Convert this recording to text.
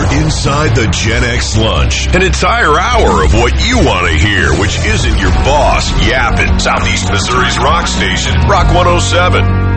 Inside the Gen X Lunch, an entire hour of what you want to hear, which isn't your boss yapping. Southeast Missouri's rock station, Rock 107.